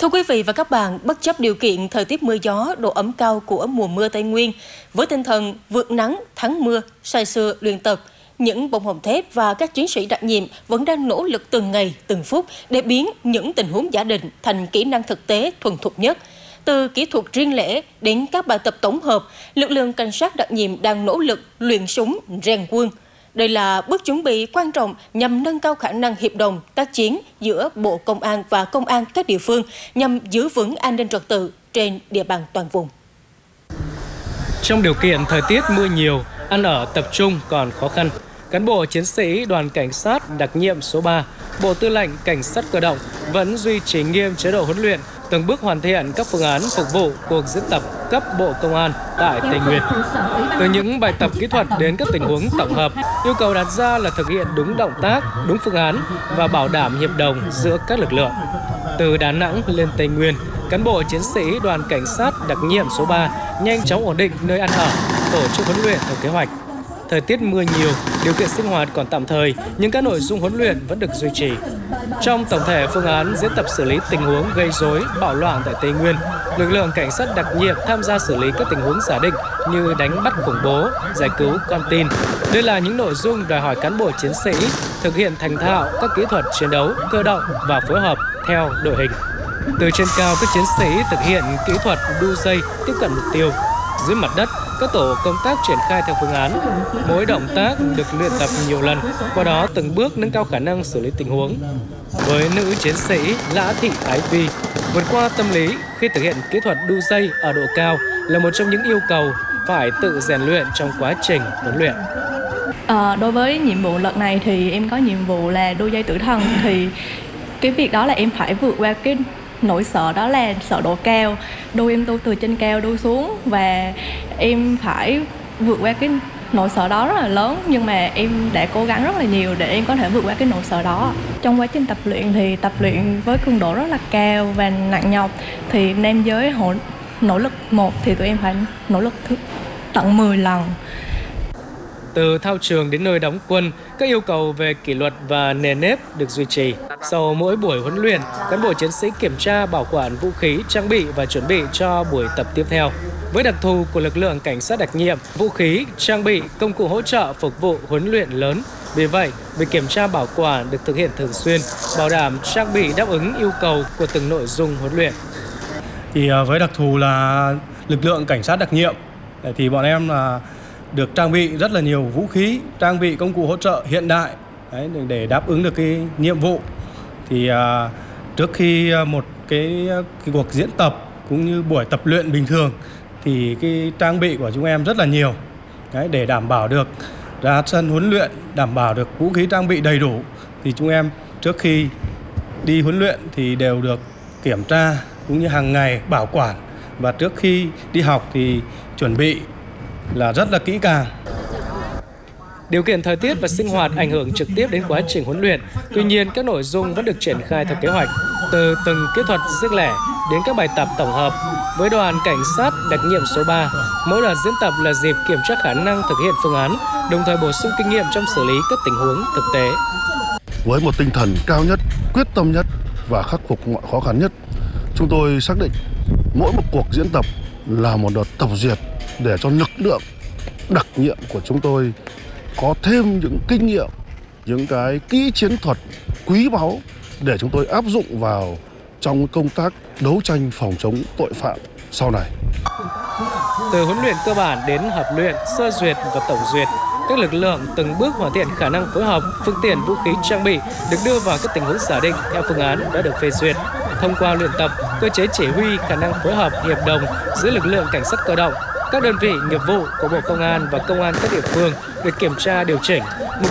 Thưa quý vị và các bạn, bất chấp điều kiện thời tiết mưa gió, độ ẩm cao của mùa mưa Tây Nguyên, với tinh thần vượt nắng, thắng mưa, say sưa luyện tập, những bông hồng thép và các chiến sĩ đặc nhiệm vẫn đang nỗ lực từng ngày, từng phút để biến những tình huống giả định thành kỹ năng thực tế thuần thục nhất. Từ kỹ thuật riêng lẻ đến các bài tập tổng hợp, lực lượng cảnh sát đặc nhiệm đang nỗ lực luyện súng, rèn quân. Đây là bước chuẩn bị quan trọng nhằm nâng cao khả năng hiệp đồng, tác chiến giữa Bộ Công an và Công an các địa phương nhằm giữ vững an ninh trật tự trên địa bàn toàn vùng. Trong điều kiện thời tiết mưa nhiều, ăn ở tập trung còn khó khăn, cán bộ chiến sĩ đoàn cảnh sát đặc nhiệm số 3, Bộ Tư lệnh Cảnh sát cơ động vẫn duy trì nghiêm chế độ huấn luyện, từng bước hoàn thiện các phương án phục vụ cuộc diễn tập cấp Bộ Công an tại Tây Nguyên. Từ những bài tập kỹ thuật đến các tình huống tổng hợp, yêu cầu đặt ra là thực hiện đúng động tác, đúng phương án và bảo đảm hiệp đồng giữa các lực lượng. Từ Đà Nẵng lên Tây Nguyên, cán bộ chiến sĩ đoàn cảnh sát đặc nhiệm số 3 nhanh chóng ổn định nơi ăn ở, tổ chức huấn luyện theo kế hoạch. Thời tiết mưa nhiều, điều kiện sinh hoạt còn tạm thời, nhưng các nội dung huấn luyện vẫn được duy trì. Trong tổng thể phương án diễn tập xử lý tình huống gây rối, bạo loạn tại Tây Nguyên, lực lượng cảnh sát đặc nhiệm tham gia xử lý các tình huống giả định như đánh bắt khủng bố, giải cứu con tin. Đây là những nội dung đòi hỏi cán bộ chiến sĩ thực hiện thành thạo các kỹ thuật chiến đấu, cơ động và phối hợp theo đội hình. Từ trên cao, các chiến sĩ thực hiện kỹ thuật đu dây tiếp cận mục tiêu. Dưới mặt đất, các tổ công tác triển khai theo phương án. Mỗi động tác được luyện tập nhiều lần, qua đó từng bước nâng cao khả năng xử lý tình huống. Với nữ chiến sĩ Lã Thị Ái Vi, vượt qua tâm lý khi thực hiện kỹ thuật đu dây ở độ cao là một trong những yêu cầu phải tự rèn luyện trong quá trình huấn luyện. Đối với nhiệm vụ lần này thì em có nhiệm vụ là đu dây tử thần, thì cái việc đó là em phải vượt qua cái nỗi sợ, đó là sợ độ cao. Em đu từ trên cao đu xuống và em phải vượt qua cái nỗi sợ đó rất là lớn, nhưng mà em đã cố gắng rất là nhiều để em có thể vượt qua cái nỗi sợ đó. Trong quá trình tập luyện thì tập luyện với cường độ rất là cao và nặng nhọc, thì nam giới nỗ lực 1 thì tụi em phải nỗ lực tận 10 lần. Từ thao trường đến nơi đóng quân, các yêu cầu về kỷ luật và nề nếp được duy trì. Sau mỗi buổi huấn luyện, cán bộ chiến sĩ kiểm tra bảo quản vũ khí, trang bị và chuẩn bị cho buổi tập tiếp theo. Với đặc thù của lực lượng cảnh sát đặc nhiệm, vũ khí, trang bị, công cụ hỗ trợ phục vụ huấn luyện lớn. Vì vậy, việc kiểm tra bảo quản được thực hiện thường xuyên, bảo đảm trang bị đáp ứng yêu cầu của từng nội dung huấn luyện. Thì với đặc thù là lực lượng cảnh sát đặc nhiệm, thì bọn em là được trang bị rất là nhiều vũ khí, trang bị công cụ hỗ trợ hiện đại để đáp ứng được cái nhiệm vụ. Thì trước khi một cái cuộc diễn tập cũng như buổi tập luyện bình thường thì cái trang bị của chúng em rất là nhiều để đảm bảo được ra sân huấn luyện, đảm bảo được vũ khí trang bị đầy đủ. Thì chúng em trước khi đi huấn luyện thì đều được kiểm tra cũng như hàng ngày bảo quản, và trước khi đi học thì chuẩn bị là rất là kỹ càng. Điều kiện thời tiết và sinh hoạt ảnh hưởng trực tiếp đến quá trình huấn luyện. Tuy nhiên, các nội dung vẫn được triển khai theo kế hoạch, từ từng kỹ thuật riêng lẻ đến các bài tập tổng hợp. Với đoàn cảnh sát đặc nhiệm số 3, mỗi đợt diễn tập là dịp kiểm tra khả năng thực hiện phương án, đồng thời bổ sung kinh nghiệm trong xử lý các tình huống thực tế. Với một tinh thần cao nhất, quyết tâm nhất và khắc phục mọi khó khăn nhất, chúng tôi xác định mỗi một cuộc diễn tập là một đợt tổng duyệt để cho lực lượng đặc nhiệm của chúng tôi có thêm những kinh nghiệm, những cái kỹ chiến thuật quý báu để chúng tôi áp dụng vào trong công tác đấu tranh phòng chống tội phạm sau này. Từ huấn luyện cơ bản đến hợp luyện, sơ duyệt và tổng duyệt, các lực lượng từng bước hoàn thiện khả năng phối hợp, phương tiện, vũ khí, trang bị được đưa vào các tình huống giả định theo phương án đã được phê duyệt. Thông qua luyện tập, cơ chế chỉ huy, khả năng phối hợp, hiệp đồng giữa lực lượng cảnh sát cơ động, các đơn vị nghiệp vụ của Bộ Công an và công an các địa phương được kiểm tra điều chỉnh. Mục